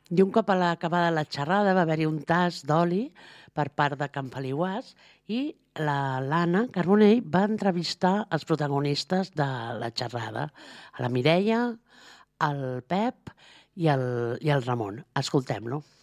I un cop a l'acabada la xerrada va haver-hi un tas d'oli per part de Can Feliuàs i l'Anna Carbonell va entrevistar els protagonistes de la xerrada, a la Mireia, el Pep i el Ramon. Escoltem-lo.